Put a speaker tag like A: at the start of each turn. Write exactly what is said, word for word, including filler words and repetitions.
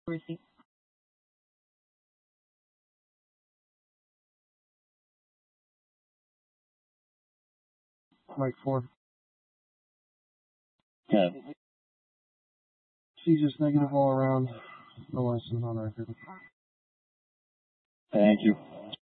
A: Receipt.
B: Mike four.
C: Yeah.
B: Seizures negative all around. No license on record.
C: Thank you.